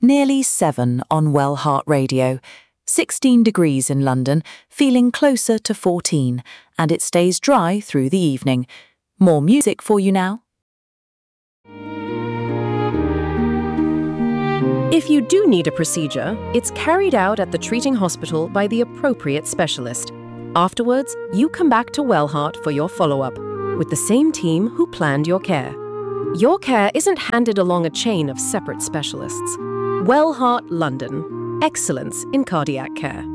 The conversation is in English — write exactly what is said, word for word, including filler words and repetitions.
Nearly seven on Wellheart Radio. sixteen degrees in London, feeling closer to fourteen, and it stays dry through the evening. More music for you now. If you do need a procedure, it's carried out at the treating hospital by the appropriate specialist. Afterwards, you come back to Wellheart for your follow-up, with the same team who planned your care. Your care isn't handed along a chain of separate specialists. Wellheart London. Excellence in cardiac care.